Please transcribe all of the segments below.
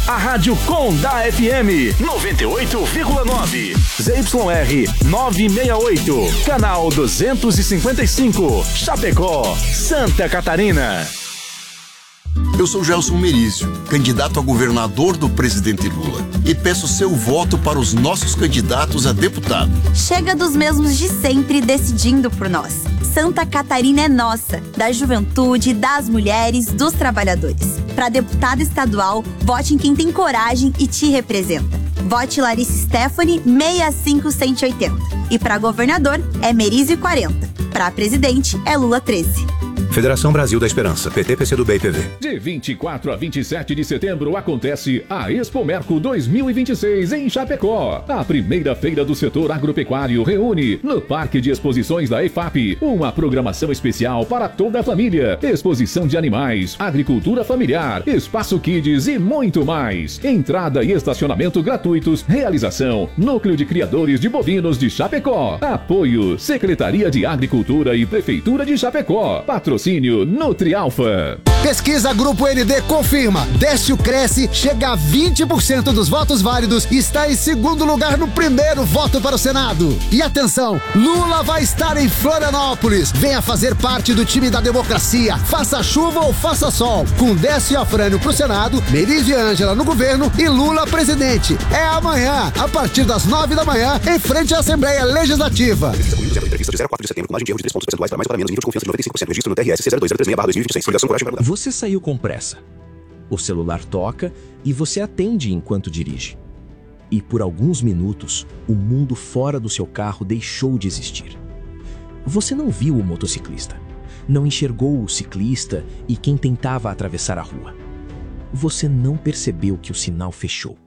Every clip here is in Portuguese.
A Rádio Com da FM 98,9. ZYR 968. Canal 255. Chapecó, Santa Catarina. Eu sou Gelson Merizio, candidato a governador do presidente Lula, e peço seu voto para os nossos candidatos a deputado. Chega dos mesmos de sempre decidindo por nós. Santa Catarina é nossa, da juventude, das mulheres, dos trabalhadores. Para deputado estadual, vote em quem tem coragem e te representa. Vote Larissa Stephanie 65180. E para governador é Merizio 40. Para presidente é Lula 13. Federação Brasil da Esperança, PT, PCdoB e PV. De 24 a 27 de setembro acontece a Expomerco 2026 em Chapecó. A primeira feira do setor agropecuário reúne no Parque de Exposições da EFAP uma programação especial para toda a família. Exposição de animais, agricultura familiar, espaço kids e muito mais. Entrada e estacionamento gratuitos. Realização: Núcleo de Criadores de Bovinos de Chapecó. Apoio: Secretaria de Agricultura e Prefeitura de Chapecó. Patrocínio Nutrialfa. Pesquisa Grupo ND confirma: Décio cresce, chega a 20% dos votos válidos e está em segundo lugar no primeiro voto para o Senado. E atenção, Lula vai estar em Florianópolis. Venha fazer parte do time da democracia. Faça chuva ou faça sol. Com Décio e Afrânio pro Senado, Merizio e Ângela no governo e Lula presidente. É amanhã, a partir das 9 da manhã, em frente à Assembleia Legislativa. Entrevista de 04 de setembro, com margem de erro de 3 pontos percentuais para mais ou para menos, nível de confiança de 95%. Registro no TRS C0203/2026. Coligação Coragem para Mudar. Você saiu com pressa. O celular toca e você atende enquanto dirige. E por alguns minutos, o mundo fora do seu carro deixou de existir. Você não viu o motociclista, não enxergou o ciclista e quem tentava atravessar a rua. Você não percebeu que o sinal fechou.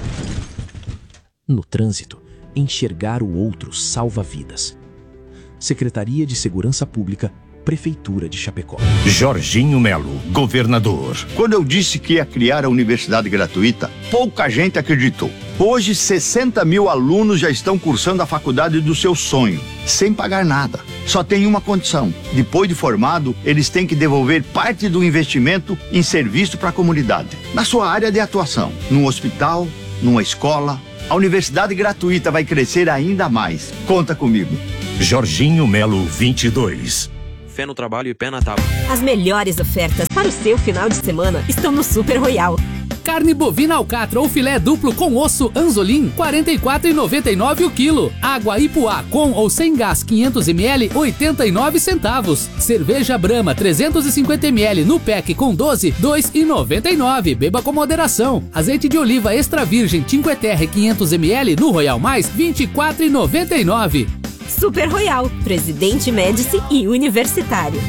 No trânsito, enxergar o outro salva vidas. Secretaria de Segurança Pública, Prefeitura de Chapecó. Jorginho Melo, governador. Quando eu disse que ia criar a universidade gratuita, pouca gente acreditou. Hoje, 60 mil alunos já estão cursando a faculdade do seu sonho, sem pagar nada. Só tem uma condição: depois de formado, eles têm que devolver parte do investimento em serviço para a comunidade. Na sua área de atuação, num hospital, numa escola, a universidade gratuita vai crescer ainda mais. Conta comigo. Jorginho Melo 22. Fé no trabalho e pé na tábua. As melhores ofertas para o seu final de semana estão no Super Royal. Carne bovina alcatra ou filé duplo com osso Anzolim, R$ 44,99 o quilo. Água Ipuá com ou sem gás 500 ml, 89 centavos. Cerveja Brahma 350 ml no pack com 12, R$ 2,99. Beba com moderação. Azeite de oliva extra virgem Cinque Terre 500 ml no Royal Mais, R$ 24,99. Super Royal, Presidente Médici e Universitário.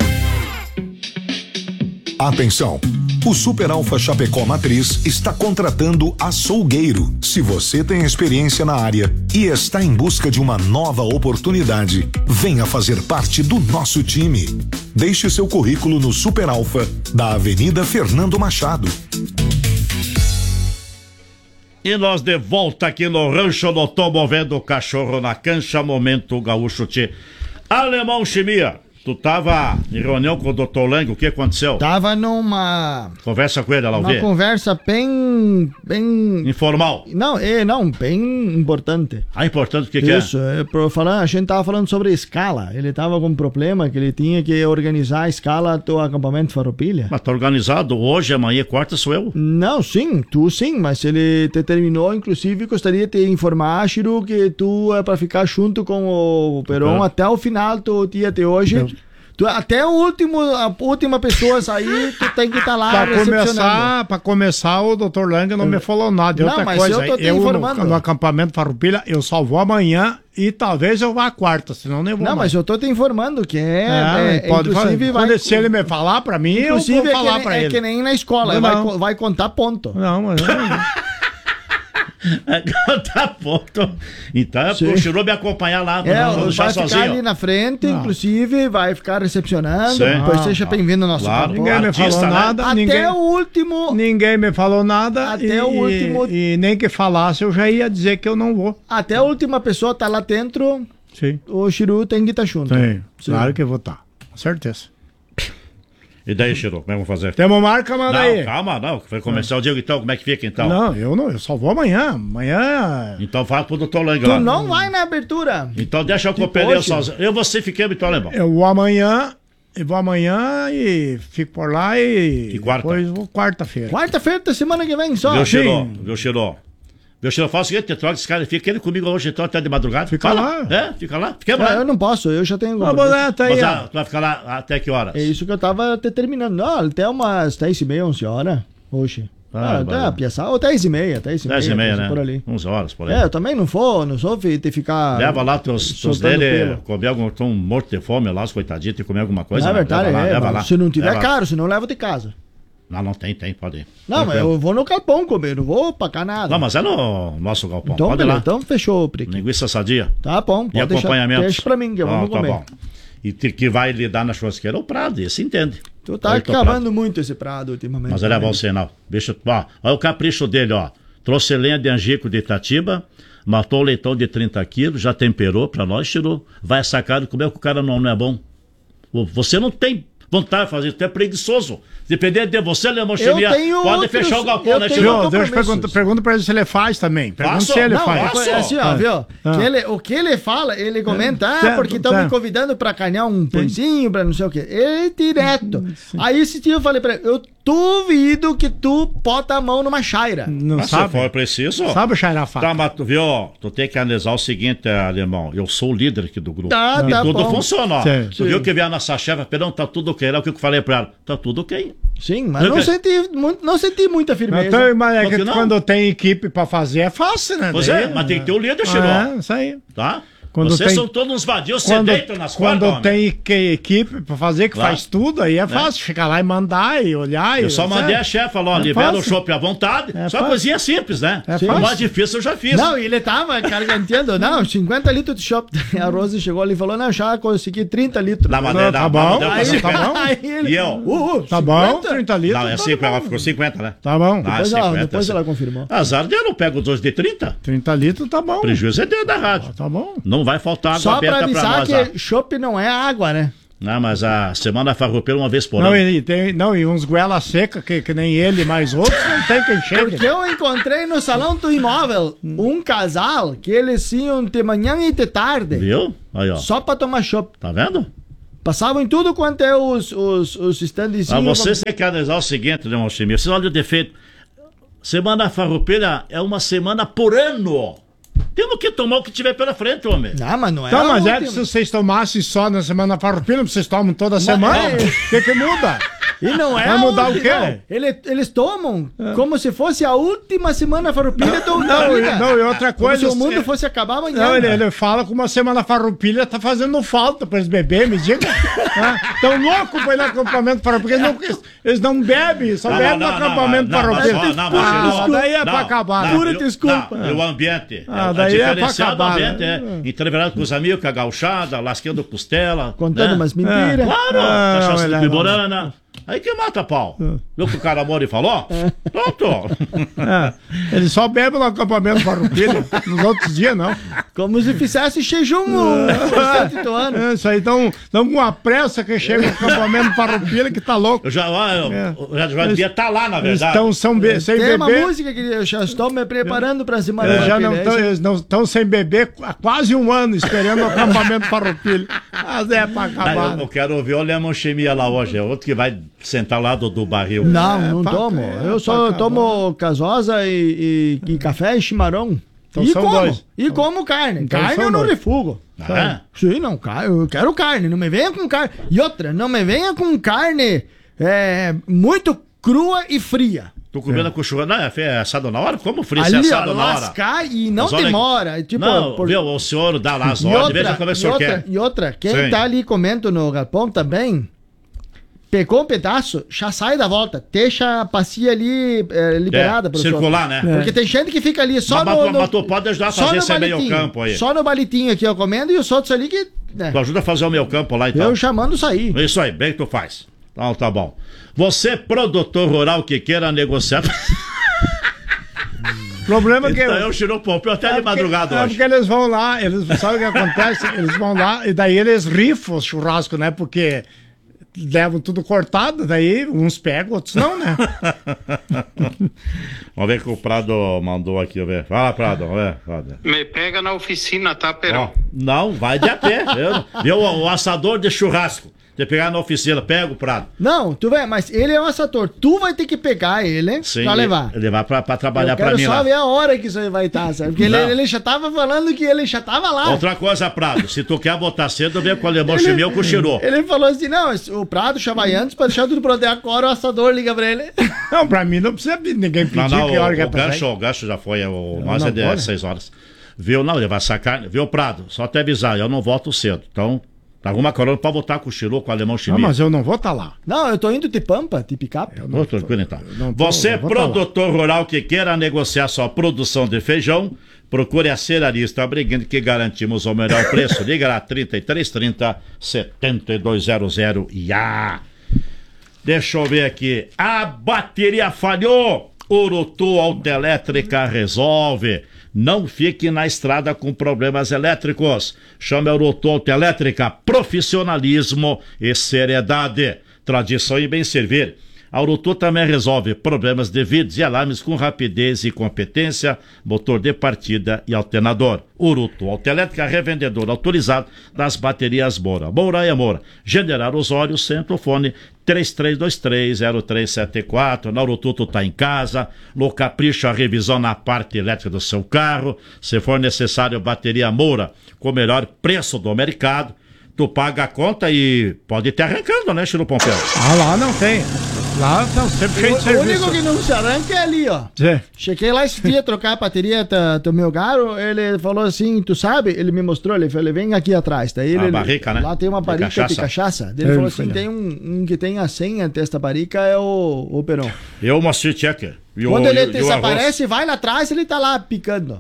Atenção! O Super Alfa Chapecó Matriz está contratando açougueiro. Se você tem experiência na área e está em busca de uma nova oportunidade, venha fazer parte do nosso time. Deixe seu currículo no Super Alfa da Avenida Fernando Machado. E nós de volta aqui no Rancho do Tô Movendo o Cachorro na Cancha, Momento Gaúcho Tchê. Alemão Chimia, tu tava em reunião com o Dr. Lang, o que aconteceu? Tava numa... Conversa com ele, ela ouviu? Uma conversa bem... Informal? Não, bem importante. Ah, importante o que Isso, a gente tava falando sobre escala. Ele tava com um problema que ele tinha que organizar a escala do acampamento Farroupilha. Mas tá organizado hoje, amanhã, quarta sou eu? Não, sim, tu sim, mas ele te terminou, inclusive gostaria de te informar, Chiru, que tu é pra ficar junto com o Peron até o final do dia de hoje. Tu, até a última pessoa sair, tu tem que estar lá recepcionando. Pra começar, o Dr. Lang não me falou nada. E outra coisa, eu tô te informando. No acampamento Farroupilha, eu só vou amanhã e talvez eu vá à quarta, senão nem vou mais. Não, mas eu tô te informando que pode inclusive falar. Se ele me falar pra mim, eu vou falar pra ele. É que nem na escola, vai contar ponto. Não, mas... Tá ponto. Então é pro Chiru me acompanhar lá no chá sozinho. Vai ficar ali na frente, inclusive, vai ficar recepcionando. Depois seja bem-vindo ao nosso campo. Ninguém me falou nada. Até o último. Ninguém me falou nada. Até o último. E nem que falasse, eu já ia dizer que eu não vou. Até a última pessoa tá lá dentro. Sim. O Chiru tem que estar junto. Sim, claro que eu vou estar. Com certeza. E daí, Chiru, como é que vamos fazer? Temos marca, manda aí. Calma, não. Vai começar o Diego então, como é que fica então? Não, eu só vou amanhã. Amanhã. Então fala pro doutor Lang Tu lá. não vai na abertura. Então deixa eu compelir sozinho. Eu, você, fiquei Vitor Alemão. Eu vou amanhã e fico por lá e quarta? Depois vou quarta-feira. Quarta-feira da semana que vem só. Viu, Chiru? Meu filho, faz o seguinte, troca esse cara, fica ele comigo hoje então até de madrugada. Fica lá. Fica lá. Fica lá. Eu não posso, eu já tenho... Tá aí, Mas, tu vai ficar lá até que horas? É isso que eu tava até terminando. Não, até umas 10h30, 11 horas hoje. Até 10h30, 10h30, né? Por ali. 11 horas, por aí. Eu também não sou de ficar... Leva lá teus dele, comer algum, tão morto de fome lá, os coitaditos, e comer alguma coisa. Na verdade, leva lá. Se não tiver caro, se não levo de casa. Não tem, pode ir. Não, mas eu vou no galpão comer, não vou pra cá nada. Não, mas é no nosso galpão, então, pode ir lá. Então fechou, Prique. Linguiça sadia. Tá bom, pode deixar. E acompanhamento. Deixa pra mim, que eu vou comer. Tá bom. E que vai lhe dar na churrasqueira o prado, esse entende. Tu tá cavando muito esse prado ultimamente. Mas ele é bom sinal. Bicho, olha o capricho dele, ó. Trouxe lenha de angico de Itatiba, matou o leitão de 30 quilos, já temperou pra nós, tirou. Vai sacado, como é que o cara não é bom? Você não tem vontade de fazer isso, tu é preguiçoso. Dependendo de você, Leandro Chimia, pode fechar o galpão, né, Chiru? Deixa eu pergunto pra ele se ele faz também. Pergunta se ele faz. Assim, ó, viu? O que ele fala, ele comenta, porque estão me convidando pra carnear um pãezinho, pra não sei o quê. Ele é direto. Aí esse dia eu falei pra ele, eu duvido que tu bota a mão numa chaira. Não sabe? Se for preciso. Sabe chairar a faca. Tá, mas tu viu, tu tem que analisar o seguinte, Alemão, eu sou o líder aqui do grupo. Tá tudo bom. funciona, ó. Sim. Tu viu que veio a nossa chefe, perdão, tá tudo ok, era o que eu falei pra ela, tá tudo ok. Sim, mas não senti muita firmeza. Então, mas é que quando tem equipe pra fazer é fácil, né? Pois é, mas tem que ter o líder, Chiru. Isso aí. Tá? Quando Vocês tem, são todos uns vadios sedentos nas cordas, quando tem equipe pra fazer, que faz tudo, aí é fácil ficar lá e mandar e olhar. Eu só mandei a chefe, falou, libera o chopp à vontade. Só coisinha simples, né? O mais difícil eu já fiz. Não, ele tava garantendo, 50 litros de chopp. A Rose chegou ali e falou, não, já consegui 30 litros. Na maneira, tá bom. Tá bom. E eu, tá bom, 30 litros. Não, é 50, ela ficou 50, né? Tá bom. Depois ela confirmou. Azar dele, não pega os dois de 30. 30 litros, tá bom. Prejuízo é dele da rádio. Tá bom. Não vai faltar água pra avisar que chopp não é água, né? Não, mas a semana farroupilha uma vez por ano. E uns goela seca, que nem ele, mais outros, não tem quem chegue. Porque eu encontrei no salão do imóvel um casal que eles iam de manhã e de tarde. Viu? Aí, ó. Só pra tomar chopp. Tá vendo? Passavam em tudo quanto é os standzinhos. Vocês têm que analisar o seguinte, né, Alcimir? Vocês olham o defeito. Semana farroupilha é uma semana por ano. Temos que tomar o que tiver pela frente, homem. Não, mas não é. Então, mas é que se vocês tomassem só na semana farroupilha, vocês tomam toda semana. O que muda? E não é. Vai mudar o quê? Eles tomam como se fosse a última semana farroupilha da vida. Não, e outra coisa. Como se o mundo fosse acabar amanhã. Não, ele fala que uma semana farroupilha tá fazendo falta pra eles beberem, me diga. Tão louco pra ir no acampamento farroupilha. Eles não bebem, só bebem no acampamento farroupilha. Daí é pra acabar. Pura desculpa. O ambiente. Daí é pra acabar. Entreverado com os amigos, com a gauchada, lasqueando costela. Contando umas mentiras. Claro, cachaça de piborana. Aí que mata pau. Viu que o cara mora e falou? Pronto. Ele só bebe no acampamento farroupilha. Nos outros dias, não. Como se fizesse jejum do ano. Isso aí, estão com uma pressa que chega no acampamento farroupilha que tá louco. Eu já devia estar lá, na verdade. Eles estão sem beber. Tem uma música que eu já estou me preparando pra semana farroupilha. Eles não estão sem beber há quase um ano esperando o acampamento farroupilha. Mas é pra acabar. Eu quero ouvir o Lemon Chimia lá hoje. É outro que vai sentar lá do barril. Não tomo. Eu só tomo casosa e café e chimarrão. Então são dois. E como carne. Então carne eu não refugo. Sim, não, eu quero carne. Não me venha com carne. E outra, não me venha com carne muito crua e fria. Tô comendo com churrasco. Não, é assado na hora? Como frio se é ali, assado na hora? Lascar e não demora. Tipo, não, viu? O senhor dá lá as ordens, veja como é que o senhor quer. E outra, quem tá ali comendo no galpão também, pegou um pedaço, já sai da volta. Deixa a bacia ali liberada. Circular, né? Porque tem gente que fica ali só mas tu pode ajudar a fazer esse meio campo aí. Só no balitinho aqui, ó, comendo, e os outros ali que... Tu ajuda a fazer o meio campo lá e tal. Eu chamando sair. Isso aí, bem que tu faz. Então tá bom. Você, produtor rural que queira negociar... Problema que eu tirou o pompeu até de madrugada hoje. Porque eles vão lá, sabe o que acontece? Eles vão lá e daí eles rifam o churrasco, né? Porque levam tudo cortado, daí uns pegam, outros não, né? Vamos ver o que o Prado mandou aqui, vamos ver. Fala, Prado, vamos ver. Me pega na oficina, tá, Perão? Não, vai de a pé. Viu o assador de churrasco. Você pegar na oficina, pega o Prado. Não, tu vai, mas ele é um assador. Tu vai ter que pegar ele pra levar. Levar pra trabalhar pra mim lá. Eu quero só ver a hora que isso aí vai estar, sabe? Porque ele já tava falando que ele já tava lá. Outra coisa, Prado, se tu quer botar cedo, vem com o alemão chimeu com o Chirô. Ele falou assim, não, o Prado já vai antes pra deixar tudo pronto. Agora o assador liga pra ele. Não, pra mim não precisa ninguém pedir que hora que é pra sair. O gancho já foi, nós é de 6 horas. Viu, não, ele vai sacar. Viu, Prado, só até avisar, eu não volto cedo, então... Tá alguma corona pra botar com o Chirô, com o alemão chimia. Mas eu não vou estar lá. Não, eu tô indo de Pampa, de picape. Tô tranquilo então. Você, produtor rural que queira negociar sua produção de feijão, procure a Cerealista Briguente que garantimos o melhor preço. Liga lá, 3330 7200 IA. Deixa eu ver aqui. A bateria falhou. Urutu Autoelétrica resolve. Não fique na estrada com problemas elétricos. Chame a Urutu Autoelétrica. Profissionalismo e seriedade. Tradição e bem servir. A Urutu também resolve problemas de vídeos e alarmes com rapidez e competência, motor de partida e alternador. Urutu Autoelétrica, revendedor autorizado das baterias Moura. Moura é Moura. General Osório, Centrofone 33230374. Na Urutu tu tá em casa, no Capricho a revisão na parte elétrica do seu carro. Se for necessário, bateria Moura com o melhor preço do mercado. Tu paga a conta e pode ir te arrancando, né, Chiru Pompeu? Ah, lá não tem. Lá tá sempre cheio de serviço. O único que não se arranca é ali, ó. Sim. Cheguei lá esse dia trocar a bateria do meu carro, ele falou assim, tu sabe? Ele me mostrou, ele falou, vem aqui atrás. Daí ele, barrica, né? Lá tem uma barrica de cachaça. Daí ele falou assim, tem um que tem a senha desta barrica, é o Perão. Eu mostrei checker. Quando ele desaparece, vai lá atrás, ele tá lá picando.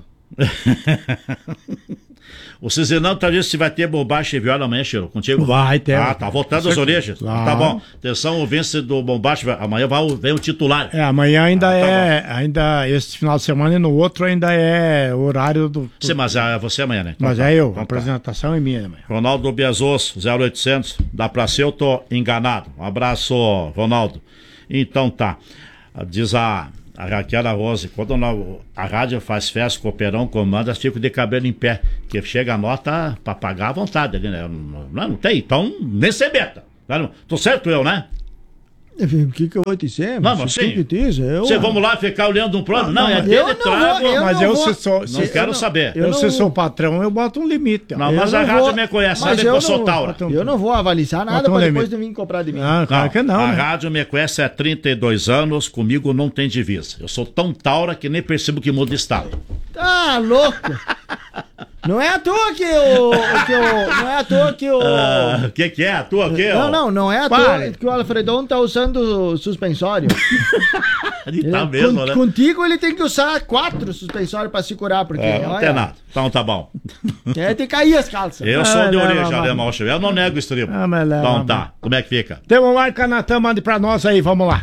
O Cizinão tá dizendo se vai ter Bombacha e Viola amanhã, Chiro, contigo? Vai ter. Ah, tá voltando as orelhas. Tá bom. Atenção, o vence do Bombacha, amanhã vem o titular. Amanhã ainda esse final de semana e no outro ainda é o horário do... Sim, mas é você amanhã, né? Mas é eu, a apresentação é minha amanhã. Ronaldo Biasos, 0800, dá pra ser, eu tô enganado. Um abraço, Ronaldo. Então tá, diz a Raquel Rose, quando a rádio faz festa com o Perão, comanda, fico de cabelo em pé, que chega a nota pra pagar à vontade ali, né? Não tem, então nem se meta. Tô certo eu, né? O que eu vou te dizer? Não, mas sim. Você vamos lá ficar olhando um plano? Não, é dele trago. Mas eu não quero saber. Se sou patrão, eu boto um limite. Não, mas a rádio me conhece, sabe que eu sou taura. Eu não vou avalizar nada pra depois de vir comprar de mim. Ah, claro que não. A rádio me conhece há 32 anos, comigo não tem divisa. Eu sou tão taura que nem percebo que muda estado. Tá louco? Não é à toa que o... Não é à toa que o... O que é? À toa o quê? Não é à toa que o Alfredão tá usando suspensório. Ele tá mesmo, né? Contigo ele tem que usar 4 suspensórios pra se curar, porque... não tem nada. Então tá bom. Tem que cair as calças. Eu sou de orelha, alemão. Eu não nego o estribo. Então tá. Como é que fica? Temos um Marca Natan, mande pra nós aí, vamos lá.